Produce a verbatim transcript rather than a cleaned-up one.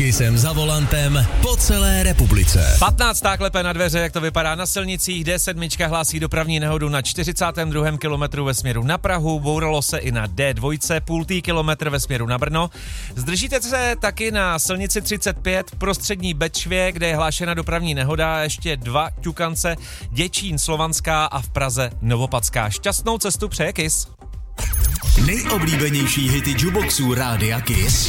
Kissem za volantem po celé republice. patnáctá klepe na dveře, jak to vypadá na silnicích. D sedm hlásí dopravní nehodu na čtyřicátém druhém kilometru ve směru na Prahu, bouralo se i na D dva, půltý kilometr ve směru na Brno. Zdržíte se taky na silnici třicet pět v prostřední Bečvě, kde je hlášena dopravní nehoda, ještě dva ťukance, Děčín, Slovanská a v Praze Novopadská. Šťastnou cestu přeje Kiss. Nejoblíbenější hity jukeboxů Rádia Kiss.